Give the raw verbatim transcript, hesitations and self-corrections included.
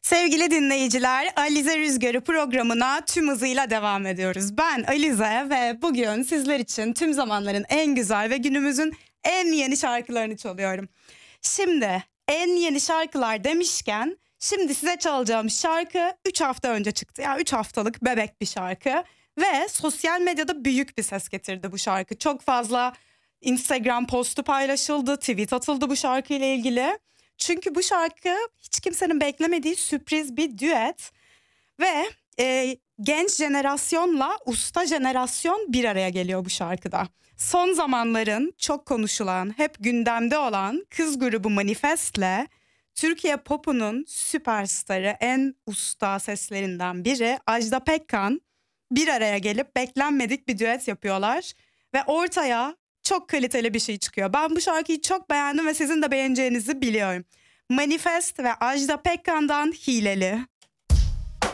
Sevgili dinleyiciler, Alize Rüzgarı programına tüm hızıyla devam ediyoruz. Ben Alize ve bugün sizler için tüm zamanların en güzel ve günümüzün en yeni şarkılarını çalıyorum. Şimdi en yeni şarkılar demişken şimdi size çalacağım şarkı üç hafta önce çıktı. Yani üç haftalık bebek bir şarkı ve sosyal medyada büyük bir ses getirdi bu şarkı. Çok fazla Instagram postu paylaşıldı, tweet atıldı bu şarkıyla ilgili. Çünkü bu şarkı hiç kimsenin beklemediği sürpriz bir düet ve e, genç jenerasyonla usta jenerasyon bir araya geliyor bu şarkıda. Son zamanların çok konuşulan, hep gündemde olan kız grubu Manifest'le Türkiye Pop'unun süperstarı, en usta seslerinden biri Ajda Pekkan bir araya gelip beklenmedik bir düet yapıyorlar ve ortaya çok kaliteli bir şey çıkıyor. Ben bu şarkıyı çok beğendim ve sizin de beğeneceğinizi biliyorum. Manifest ve Ajda Pekkan'dan Hileli.